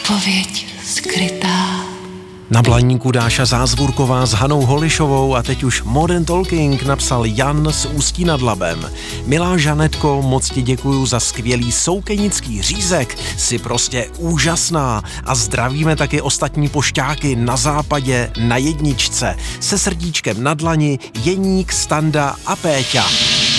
Odpověď skrytá. Na Blaníku Dáša Zázvůrková s Hanou Holišovou a teď už Modern Talking napsal Jan z Ústí nad Labem. Milá Žanetko, moc ti děkuju za skvělý soukenický řízek, jsi prostě úžasná a zdravíme taky ostatní pošťáky na západě na jedničce se srdíčkem na dlani Jeník, Standa a Péťa.